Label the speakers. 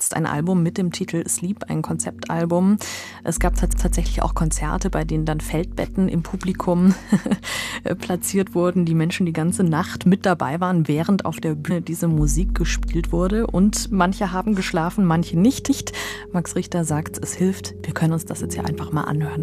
Speaker 1: jetzt ein Album mit dem Titel Sleep, ein Konzeptalbum. Es gab tatsächlich auch Konzerte, bei denen dann Feldbetten im Publikum platziert wurden, die Menschen die ganze Nacht mit dabei waren, während auf der Bühne diese Musik gespielt wurde. Und manche haben geschlafen, manche nicht. Max Richter sagt, es hilft. Wir können uns das jetzt ja einfach mal anhören.